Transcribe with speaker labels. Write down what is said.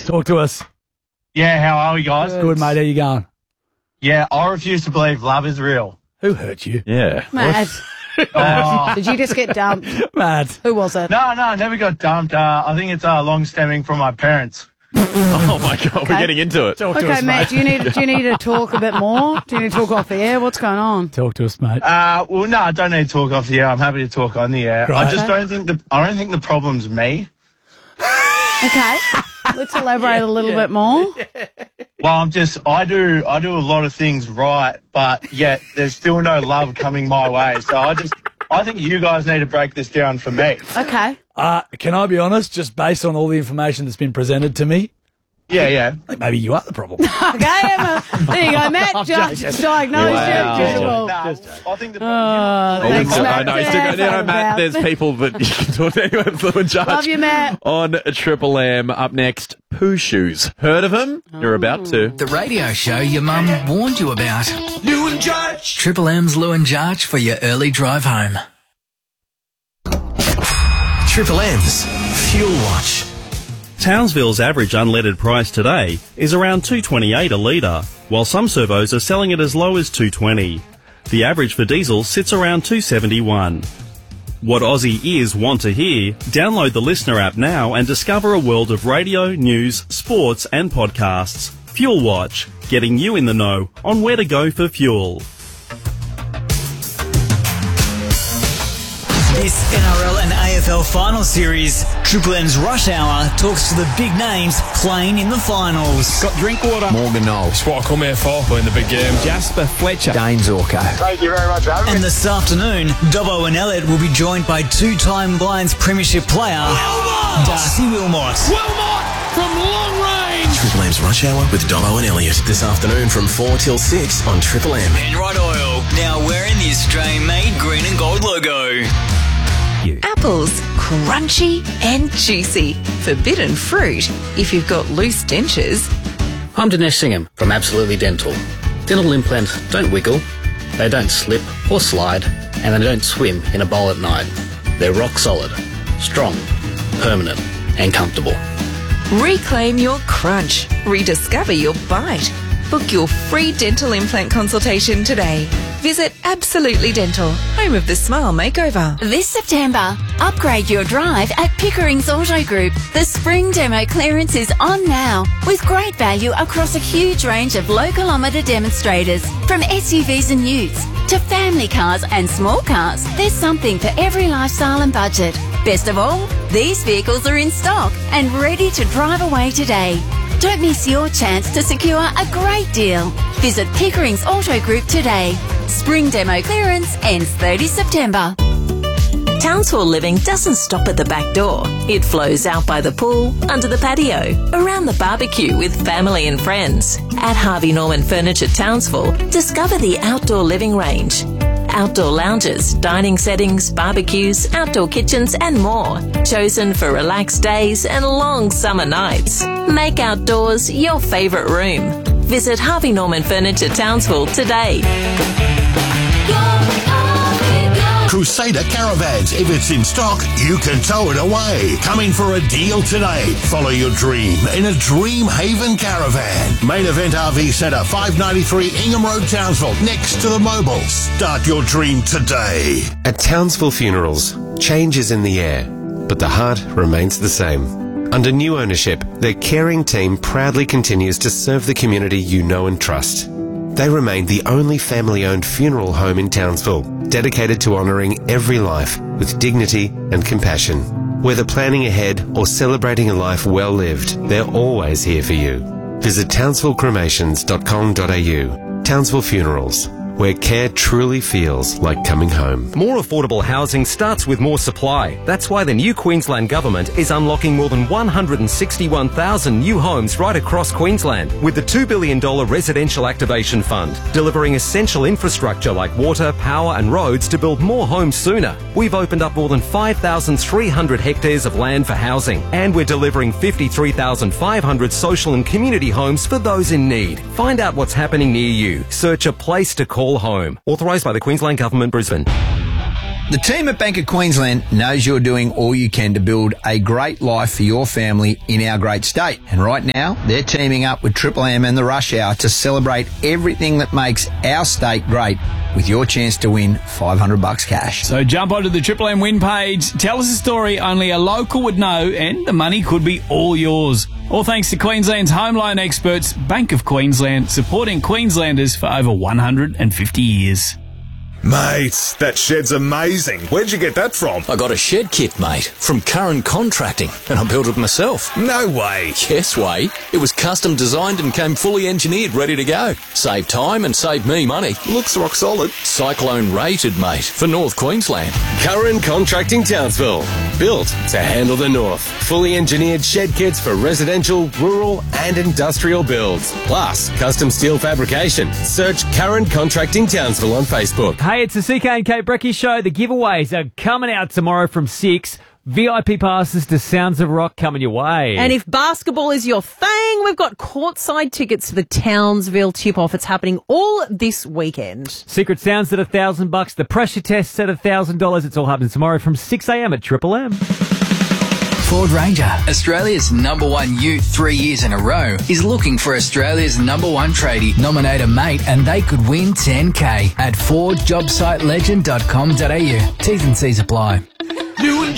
Speaker 1: Talk to us.
Speaker 2: Yeah, how are we, guys?
Speaker 1: Good, mate. How you going?
Speaker 2: Yeah, I refuse to believe love is real.
Speaker 1: Who hurt you?
Speaker 3: Yeah.
Speaker 4: Matt,
Speaker 2: Oh.
Speaker 4: did you just get dumped?
Speaker 1: Matt.
Speaker 4: Who was it?
Speaker 2: No, I never got dumped. I think it's long stemming from my parents.
Speaker 3: Oh, my God. We're getting into it.
Speaker 1: Talk to
Speaker 4: Okay,
Speaker 1: us,
Speaker 4: Matt,
Speaker 1: mate.
Speaker 4: do you need to talk a bit more? Do you need to talk off the air? What's going on?
Speaker 1: Talk to us, mate.
Speaker 2: Well, no, I don't need to talk off the air. I'm happy to talk on the air.
Speaker 1: Right.
Speaker 2: I just don't think the problem's me.
Speaker 4: Okay, let's elaborate a little bit more.
Speaker 2: Well, I do a lot of things right, but yet there's still no love coming my way. So I think you guys need to break this down for me.
Speaker 4: Okay.
Speaker 1: Can I be honest? Just based on all the information that's been presented to me,
Speaker 2: Yeah.
Speaker 1: I think maybe you are the problem.
Speaker 4: Okay, Emma. There you go, Matt. Just diagnosed
Speaker 3: Wow.
Speaker 4: it. Beautiful.
Speaker 2: No, I think the
Speaker 4: Thanks,
Speaker 3: I
Speaker 4: Matt.
Speaker 3: know, he's still got,
Speaker 4: Yeah,
Speaker 3: Matt, there's people that you can talk to anyone fluent judge.
Speaker 4: Love you, Matt.
Speaker 3: On Triple M, up next, Pooh Shoes. Heard of him? You're about to.
Speaker 5: The radio show your mum warned you about. Lou and Judge. Triple M's Lou and Judge for your early drive home. Triple M's Fuel Watch.
Speaker 6: Townsville's average unleaded price today is around $2.28 a litre, while some servos are selling it as low as $2.20. The average for diesel sits around $2.71. What Aussie ears want to hear? Download the Listener app now and discover a world of radio, news, sports and podcasts. Fuel Watch, getting you in the know on where to go for fuel.
Speaker 7: This NRL and AFL final series, Triple M's Rush Hour talks to the big names playing in the finals.
Speaker 8: Got Drinkwater,
Speaker 9: Morgan Knowles.
Speaker 8: that's what I come here for, playing the big game.
Speaker 9: Jasper Fletcher, Dane Zorko.
Speaker 2: Thank you very much for having me.
Speaker 7: And this afternoon, Dobbo and Elliott will be joined by two-time Lions premiership player, Darcy Wilmot.
Speaker 8: Wilmot from long range.
Speaker 5: Triple M's Rush Hour with Dobbo and Elliott. This afternoon from 4 till 6 on Triple M.
Speaker 7: Penrite Oil, now wearing the Australian-made green and gold logo.
Speaker 10: Apples, crunchy and juicy. Forbidden fruit if you've got loose dentures.
Speaker 11: I'm Dinesh Singham from Absolutely Dental. Dental implants don't wiggle, they don't slip or slide, and they don't swim in a bowl at night. They're rock solid, strong, permanent, and comfortable.
Speaker 10: Reclaim your crunch. Rediscover your bite. Book your free dental implant consultation today. Visit Absolutely Dental, home of the Smile Makeover.
Speaker 12: This September, upgrade your drive at Pickering's Auto Group. The spring demo clearance is on now, with great value across a huge range of low-kilometre demonstrators. From SUVs and utes to family cars and small cars, there's something for every lifestyle and budget. Best of all, these vehicles are in stock and ready to drive away today. Don't miss your chance to secure a great deal. Visit Pickering's Auto Group today. Spring demo clearance ends 30 September.
Speaker 13: Townsville living doesn't stop at the back door. It flows out by the pool, under the patio, around the barbecue with family and friends. At Harvey Norman Furniture Townsville, discover the outdoor living range. Outdoor lounges, dining settings, barbecues, outdoor kitchens and more. Chosen for relaxed days and long summer nights. Make outdoors your favourite room. Visit Harvey Norman Furniture Townsville today.
Speaker 14: Crusader Caravans. If it's in stock, you can tow it away. Coming for a deal today. Follow your dream in a Dream Haven Caravan. Main Event RV Centre, 593 Ingham Road, Townsville, next to the Mobile. Start your dream today.
Speaker 15: At Townsville Funerals, change is in the air, but the heart remains the same. Under new ownership, their caring team proudly continues to serve the community you know and trust. They remain the only family-owned funeral home in Townsville, dedicated to honouring every life with dignity and compassion. Whether planning ahead or celebrating a life well lived, they're always here for you. Visit townsvillecremations.com.au. Townsville Funerals, where care truly feels like coming home.
Speaker 16: More affordable housing starts with more supply. That's why the new Queensland Government is unlocking more than 161,000 new homes right across Queensland with the $2 billion Residential Activation Fund, delivering essential infrastructure like water, power and roads to build more homes sooner. We've opened up more than 5,300 hectares of land for housing, and we're delivering 53,500 social and community homes for those in need. Find out what's happening near you. Search a place to call home. Authorised by the Queensland Government, Brisbane.
Speaker 9: The team at Bank of Queensland knows you're doing all you can to build a great life for your family in our great state. And right now, they're teaming up with Triple M and the Rush Hour to celebrate everything that makes our state great with your chance to win $500 cash.
Speaker 1: So jump onto the Triple M win page, tell us a story only a local would know, and the money could be all yours. All thanks to Queensland's home loan experts, Bank of Queensland, supporting Queenslanders for over 150 years.
Speaker 17: Mate, that shed's amazing. Where'd you get that from?
Speaker 18: I got a shed kit, mate, from Curran Contracting, and I built it myself.
Speaker 17: No way.
Speaker 18: Yes, way. It was custom designed and came fully engineered, ready to go. Save time and save me money.
Speaker 17: Looks rock solid.
Speaker 18: Cyclone rated, mate, for North Queensland.
Speaker 15: Curran Contracting Townsville. Built to handle the north. Fully engineered shed kits for residential, rural and industrial builds. Plus, custom steel fabrication. Search Curran Contracting Townsville on Facebook.
Speaker 19: Hey, it's the CK and Kate Brecky Show. The giveaways are coming out tomorrow from 6. VIP passes to Sounds of Rock coming your way.
Speaker 20: And if basketball is your thing, we've got courtside tickets to the Townsville tip-off. It's happening all this weekend.
Speaker 19: Secret Sounds at $1,000. The pressure tests at $1,000. It's all happening tomorrow from 6 a.m. at Triple M.
Speaker 5: Ford Ranger, Australia's #1 ute 3 years in a row, is looking for Australia's #1 tradie. Nominate a mate and they could win $10K at FordJobSiteLegend.com.au. T's and C's apply.